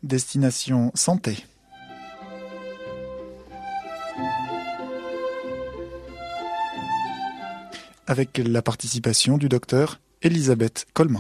Destination Santé. Avec la participation du docteur Elisabeth Coleman.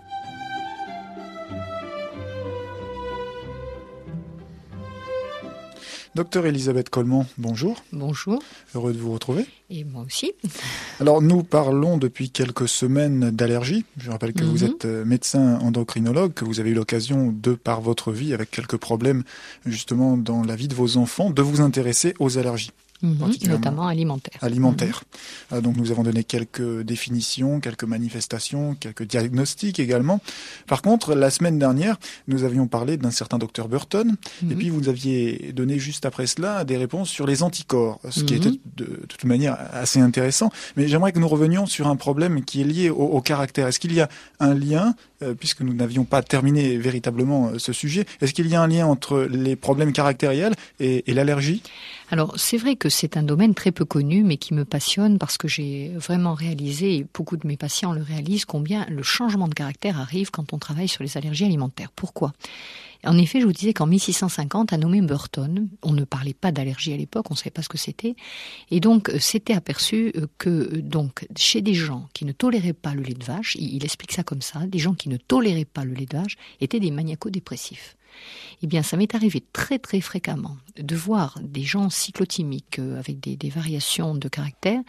Docteur Elisabeth Coleman, bonjour. Bonjour. Heureux de vous retrouver. Et moi aussi. Alors, nous parlons depuis quelques semaines d'allergie. Je rappelle que vous êtes médecin endocrinologue, que vous avez eu l'occasion, de par votre vie, avec quelques problèmes justement dans la vie de vos enfants, de vous intéresser aux allergies. Notamment alimentaires. Donc nous avons donné quelques définitions, quelques manifestations, quelques diagnostics également. Par contre, la semaine dernière, nous avions parlé d'un certain docteur Burton, et puis vous aviez donné juste après cela des réponses sur les anticorps, ce qui était de toute manière assez intéressant. Mais j'aimerais que nous revenions sur un problème qui est lié au caractère. Est-ce qu'il y a un lien, puisque nous n'avions pas terminé véritablement ce sujet, est-ce qu'il y a un lien entre les problèmes caractériels et l'allergie ? Alors, c'est vrai que c'est un domaine très peu connu, mais qui me passionne parce que j'ai vraiment réalisé, et beaucoup de mes patients le réalisent, combien le changement de caractère arrive quand on travaille sur les allergies alimentaires. Pourquoi ? En effet, je vous disais qu'en 1650, a nommé Burton, on ne parlait pas d'allergie à l'époque, on ne savait pas ce que c'était, et donc c'était aperçu que donc chez des gens qui ne toléraient pas le lait de vache, il explique ça comme ça, des gens qui ne toléraient pas le lait de vache étaient des maniaco-dépressifs. Eh bien, ça m'est arrivé très très fréquemment de voir des gens cyclotimiques avec des variations de caractère.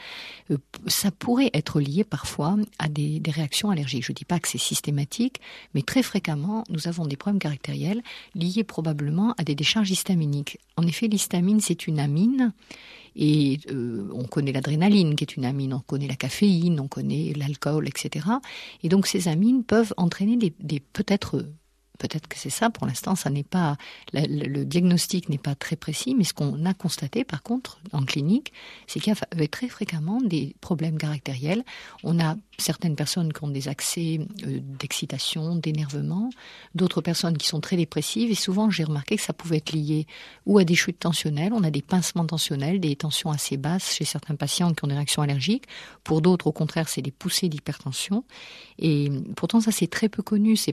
Ça pourrait être lié parfois à des réactions allergiques. Je ne dis pas que c'est systématique, mais très fréquemment, nous avons des problèmes caractériels liés probablement à des décharges histaminiques. En effet, l'histamine, c'est une amine. Et on connaît l'adrénaline qui est une amine, on connaît la caféine, on connaît l'alcool, etc. Et donc ces amines peuvent entraîner Peut-être que c'est ça, pour l'instant, ça n'est pas, le diagnostic n'est pas très précis, mais ce qu'on a constaté, par contre, en clinique, c'est qu'il y avait très fréquemment des problèmes caractériels. On a certaines personnes qui ont des accès d'excitation, d'énervement, d'autres personnes qui sont très dépressives, et souvent, j'ai remarqué que ça pouvait être lié ou à des chutes tensionnelles, on a des pincements tensionnels, des tensions assez basses chez certains patients qui ont des réactions allergiques. Pour d'autres, au contraire, c'est des poussées d'hypertension. Et pourtant, ça, c'est très peu connu, c'est